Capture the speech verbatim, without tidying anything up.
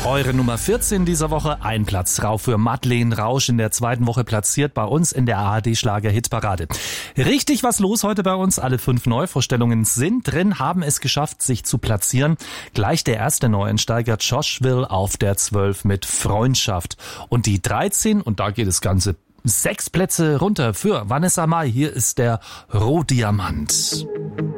Eure Nummer vierzehn dieser Woche, ein Platz rauf für Madeleine Rausch, in der zweiten Woche platziert bei uns in der A R D-Schlager-Hitparade. Richtig was los heute bei uns, alle fünf Neuvorstellungen sind drin, haben es geschafft, sich zu platzieren. Gleich der erste Neuensteiger, Josh Will, auf der zwölf mit Freundschaft. Und die dreizehn, und da geht das Ganze sechs Plätze runter für Vanessa Mai, hier ist der Rohdiamant.